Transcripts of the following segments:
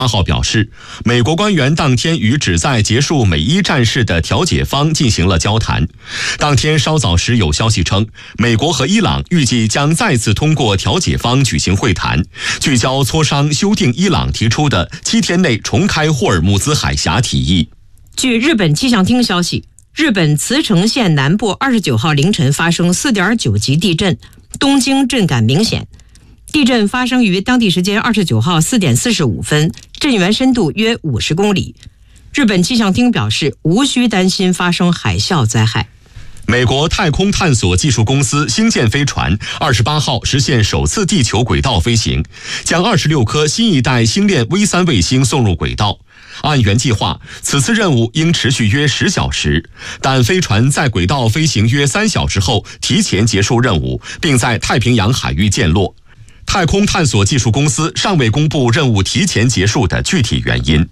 8号表示，美国官员当天与旨在结束美伊战事的调解方进行了交谈。当天稍早时有消息称，美国和伊朗预计将再次通过调解方举行会谈，聚焦磋商修订伊朗提出的7天内重开霍尔木兹海峡提议。 据日本气象厅消息，日本茨城县南部29号凌晨发生4.9级地震，东京震感明显。地震发生于当地时间29号4点45分，震源深度约50公里。日本气象厅表示，无需担心发生海啸灾害。 美国太空探索技术公司星舰飞船28号实现首次地球轨道飞行，将26颗新一代星链 V3 卫星送入轨道。按原计划，此次任务应持续约10小时，但飞船在轨道飞行约3小时后提前结束任务，并在太平洋海域降落。太空探索技术公司尚未公布任务提前结束的具体原因。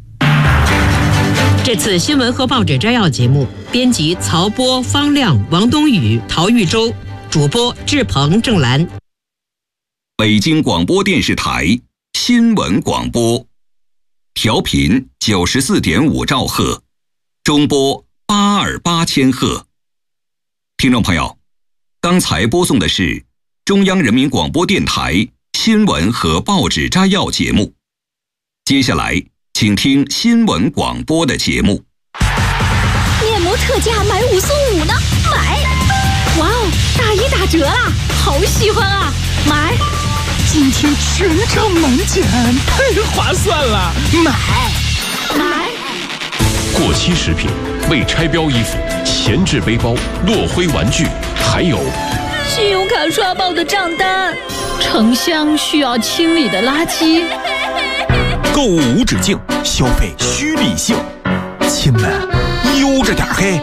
这次新闻和报纸摘要节目，编辑曹波、方亮、王东宇、陶玉洲，主播志鹏、郑兰。 北京广播电视台新闻广播，调频94.5兆赫，中波828千赫。听众朋友，刚才播送的是中央人民广播电台新闻和报纸摘要节目。接下来请听新闻广播的节目。 面膜特价买5送5呢，买！哇哦，大1打折啦，好喜欢啊，买！ 今天全场满减，太划算了，买！ 过期食品、未拆标衣服、闲置背包、落灰玩具，还有信用卡刷爆的账单，成箱需要清理的垃圾。 购物无止境，消费需理性，亲们，悠着点嘿。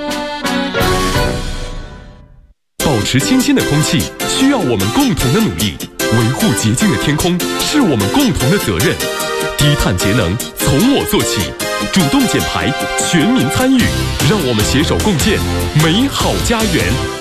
保持清新的空气需要我们共同的努力，维护洁净的天空是我们共同的责任。低碳节能从我做起，主动减排，全民参与，让我们携手共建美好家园。